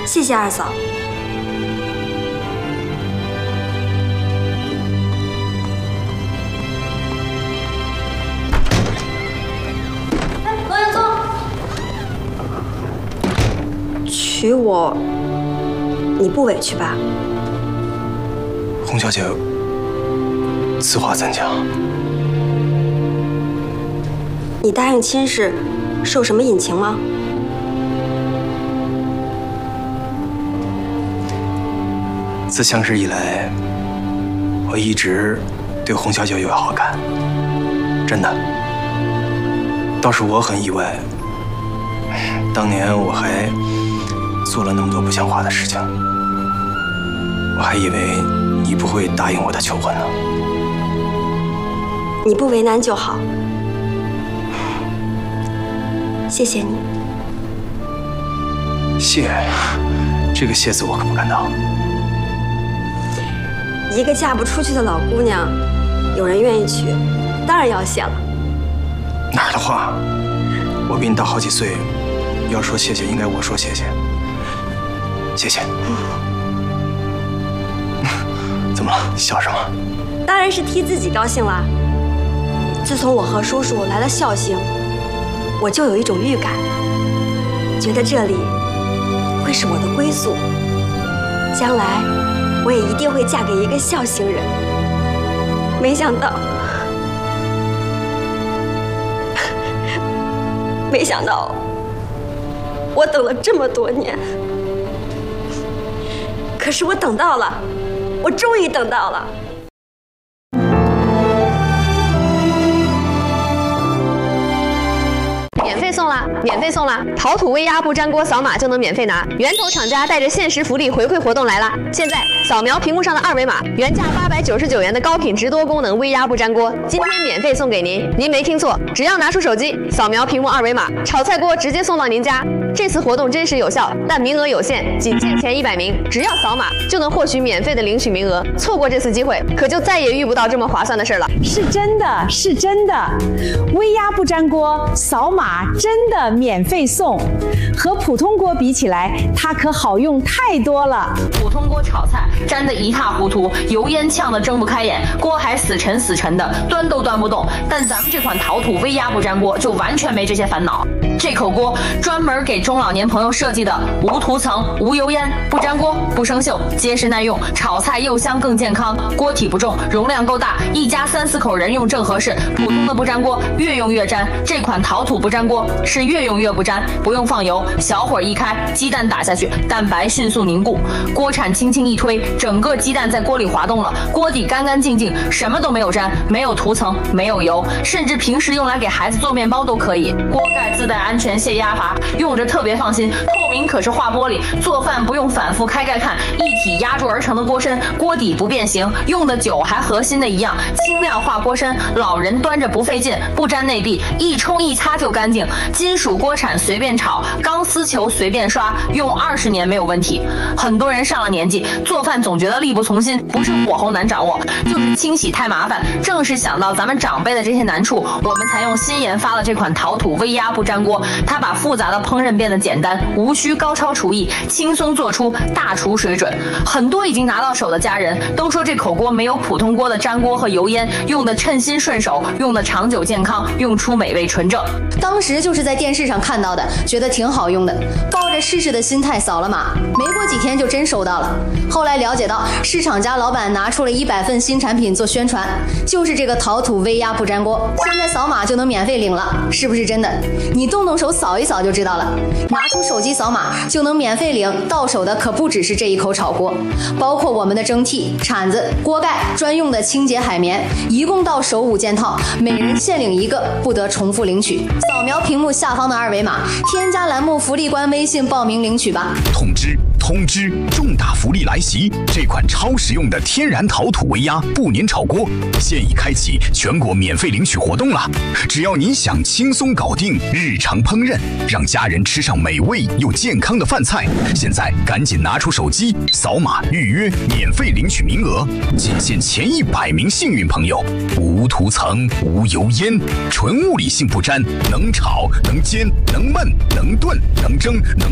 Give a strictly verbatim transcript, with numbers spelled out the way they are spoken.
谢谢二嫂。哎，罗元宗，娶我，你不委屈吧？ 洪小姐，此话怎讲？ 你答应亲事，是有什么隐情吗？ 自相识以来，我一直对洪小姐有好感，真的。倒是我很意外，当年我还做了那么多不像话的事情，我还以为你不会答应我的求婚呢。 你不为难就好。谢谢你。 谢，这个谢字我可不敢当。 一个嫁不出去的老姑娘，有人愿意娶，当然要谢了。 哪儿的话，我比你大好几岁，要说谢谢，应该我说谢谢。谢谢。怎么了？笑什么？ 当然是替自己高兴啦。自从我和叔叔来了孝兴，我就有一种预感，觉得这里会是我的归宿，将来我也一定会嫁给一个孝兴人。没想到，没想到，我等了这么多年，可是我等到了，我终于等到了。 免费送啦！免费送啦！陶土微压不粘锅，扫码就能免费拿。源头厂家带着限时福利回馈活动来啦！现在扫描屏幕上的二维码，原价八百九十九元的高品质多功能微压不粘锅，今天免费送给您。您没听错，只要拿出手机扫描屏幕二维码，炒菜锅直接送到您家。这次活动真实有效，但名额有限，仅限前一百名。只要扫码就能获取免费的领取名额，错过这次机会，可就再也遇不到这么划算的事了。 是真的，是真的，微压不粘锅扫码真的免费送，和普通锅比起来，它可好用太多了。 普通锅炒菜粘得一塌糊涂，油烟呛得睁不开眼，锅还死沉死沉的，端都端不动。但咱们这款陶土微压不粘锅就完全没这些烦恼。这口锅专门给中老年朋友设计的，无涂层、无油烟、不粘锅、不生锈，结实耐用，炒菜又香更健康。锅体不重，容量够大，一家三四口人用正合适。普通的不粘锅越用越粘，这款陶土不粘锅是越用越不粘，不用放油，小火一开，鸡蛋打下去，蛋白迅速凝固，锅铲轻轻一推，整个鸡蛋在锅里滑动了，锅底干干净净，什么都没有粘，没有涂层，没有油，甚至平时用来给孩子做面包都可以。锅盖自带安全泄压阀，用着特别放心，透明可视化玻璃，做饭不用反复开盖看，一体压铸而成的锅身，锅底不变形，用的久还和新的一样，轻量化锅身，老人端着不费劲，不粘内壁，一冲一擦就干净。金属锅铲随便炒，钢丝球随便刷，用二十年没有问题。很多人上了年纪，做饭总觉得力不从心，不是火候难掌握，就是清洗太麻烦。正是想到咱们长辈的这些难处，我们才用新研发了这款陶土微压不粘锅。它把复杂的烹饪变得简单，无需高超厨艺，轻松做出大厨水准。很多已经拿到手的家人都说，这口锅没有普通锅的粘锅和油烟，用的称心顺手，用的长久健康，用出美味纯正。 当时就是在电视上看到的，觉得挺好用的，抱着试试的心态扫了码，没过几天就真收到了。后来了解到，市场家老板拿出了一百份新产品做宣传，就是这个陶土微压不粘锅，现在扫码就能免费领了，是不是真的？你动动手扫一扫就知道了。拿出手机扫码就能免费领，到手的可不只是这一口炒锅，包括我们的蒸屉、铲子、锅盖、专用的清洁海绵，一共到手五件套，每人限领一个，不得重复领取。扫描屏幕下方的二维码，添加栏目福利官微信报名领取吧。 通知通知，重大福利来袭！这款超实用的天然陶土微压不粘炒锅现已开启全国免费领取活动了。只要你想轻松搞定日常烹饪，让家人吃上美味又健康的饭菜，现在赶紧拿出手机扫码预约，免费领取名额，仅限前一百名幸运朋友。无涂层、无油烟，纯物理性不粘，能炒能煎能焖能炖能蒸能